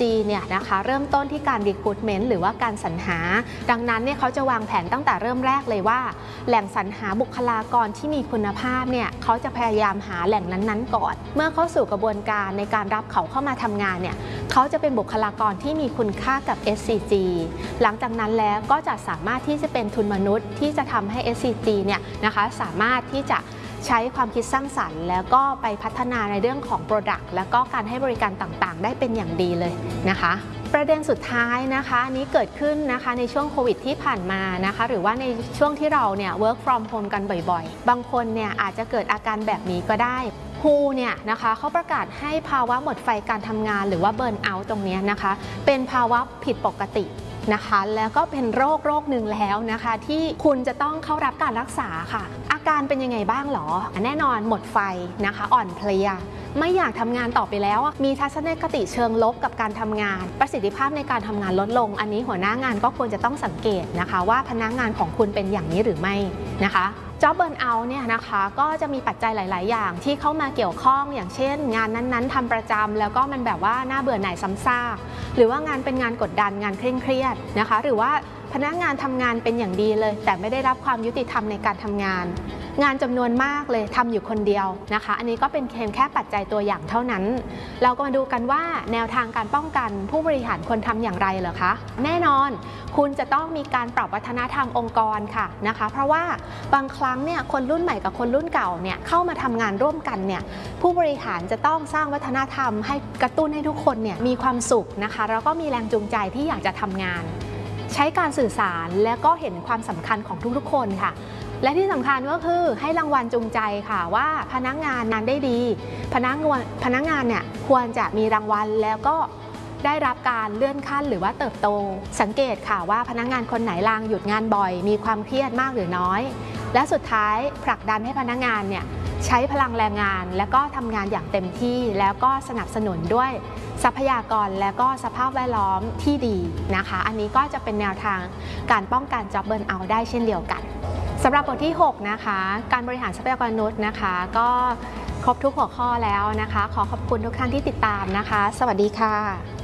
เนี่ยนะคะเริ่มต้นที่การ recruitment หรือว่าการสรรหาดังนั้นเนี่ยเขาจะวางแผนตั้งแต่เริ่มแรกเลยว่าแหล่งสรรหาบุคลากรที่มีคุณภาพเนี่ยเขาจะพยายามหาแหล่งนั้นๆก่อนเมื่อเข้าสู่กระบวนการในการรับเขาเข้ามาทำงานเนี่ยเขาจะเป็นบุคลากรที่มีคุณค่ากับ SCG หลังจากนั้นแล้วก็จะสามารถที่จะเป็นทุนมนุษย์ที่จะทำให้ SCG เนี่ยนะคะสามารถที่จะใช้ความคิดสร้างสรรค์แล้วก็ไปพัฒนาในเรื่องของ Product แล้วก็การให้บริการต่างๆได้เป็นอย่างดีเลยนะคะประเด็นสุดท้ายนะคะนี้เกิดขึ้นนะคะในช่วงโควิดที่ผ่านมานะคะหรือว่าในช่วงที่เราเนี่ย work from home กันบ่อยๆบางคนเนี่ยอาจจะเกิดอาการแบบนี้ก็ได้ WHO เนี่ยนะคะเขาประกาศให้ภาวะหมดไฟการทำงานหรือว่า burn out ตรงนี้นะคะเป็นภาวะผิดปกตินะคะแล้วก็เป็นโรคหนึ่งแล้วนะคะที่คุณจะต้องเข้ารับการรักษาค่ะอาการเป็นยังไงบ้างหรอแน่นอนหมดไฟนะคะอ่อนเพลียไม่อยากทำงานต่อไปแล้วมีทัศนคติเชิงลบกับการทำงานประสิทธิภาพในการทำงานลดลงอันนี้หัวหน้างานก็ควรจะต้องสังเกตนะคะว่าพนักงานของคุณเป็นอย่างนี้หรือไม่นะคะJob Burnout เนี่ยนะคะก็จะมีปัจจัยหลายๆอย่างที่เข้ามาเกี่ยวข้องอย่างเช่นงานนั้นๆทำประจำแล้วก็มันแบบว่าน่าเบื่อหน่ายซ้ำซากหรือว่างานเป็นงานกดดันงานเคร่งเครียดนะคะหรือว่าพนักงานทำงานเป็นอย่างดีเลยแต่ไม่ได้รับความยุติธรรมในการทำงานงานจำนวนมากเลยทำอยู่คนเดียวนะคะอันนี้ก็เป็นแค่ปัจจัยตัวอย่างเท่านั้นเราก็มาดูกันว่าแนวทางการป้องกันผู้บริหารควรทำอย่างไรเหรอคะแน่นอนคุณจะต้องมีการปรับวัฒนธรรมองค์กรค่ะนะคะเพราะว่าบางครั้งเนี่ยคนรุ่นใหม่กับคนรุ่นเก่าเนี่ยเข้ามาทำงานร่วมกันเนี่ยผู้บริหารจะต้องสร้างวัฒนธรรมให้กระตุ้นให้ทุกคนเนี่ยมีความสุขนะคะแล้วก็มีแรงจูงใจที่อยากจะทำงานใช้การสื่อสารและก็เห็นความสำคัญของทุกๆคนค่ะและที่สำคัญก็คือให้รางวัลจูงใจค่ะว่าพนักงานนั้นได้ดีพนักงานเนี่ยควรจะมีรางวัลแล้วก็ได้รับการเลื่อนขั้นหรือว่าเติบโตสังเกตค่ะว่าพนักงานคนไหนลางหยุดงานบ่อยมีความเครียดมากหรือน้อยและสุดท้ายผลักดันให้พนักงานเนี่ยใช้พลังแรงงานและก็ทำงานอย่างเต็มที่แล้วก็สนับสนุนด้วยทรัพยากรและก็สภาพแวดล้อมที่ดีนะคะอันนี้ก็จะเป็นแนวทางการป้องกัน Job Burnout ได้เช่นเดียวกันสำหรับบทที่6นะคะการบริหารทรัพยากรมนุษย์นะคะก็ครบทุกหัวข้อแล้วนะคะขอขอบคุณทุกท่านที่ติดตามนะคะสวัสดีค่ะ